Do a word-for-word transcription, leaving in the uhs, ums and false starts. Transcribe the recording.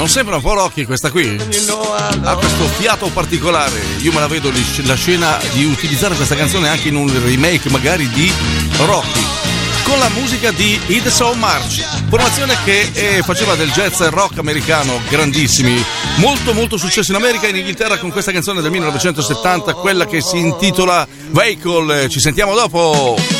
Non sembra un po' Rocky questa qui? Ha questo fiato particolare. Io me la vedo la scena di utilizzare questa canzone anche in un remake magari di Rocky, con la musica di Hit So March, formazione che eh, faceva del jazz e rock americano grandissimi, molto molto successo in America e in Inghilterra con questa canzone del millenovecentosettanta, quella che si intitola Vehicle. Ci sentiamo dopo.